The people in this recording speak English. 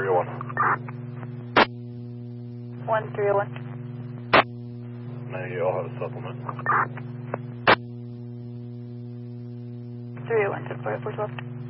1301. 1301. Now you all have a supplement. 301, 74412.